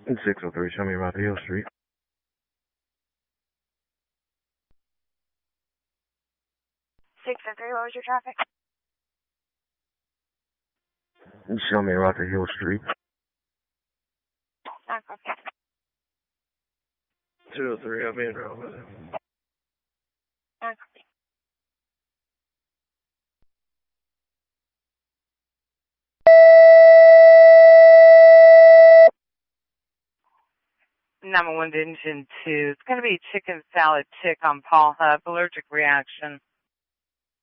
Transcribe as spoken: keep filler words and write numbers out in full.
six oh three, show me around Hill Street. six oh three, what was your traffic? Show me around to Hill Street. Ah, okay. two oh three, I'll be in around with it. Ah, copy. Number one Engine two. It's going to be chicken salad tick on Paul Hub. Allergic reaction.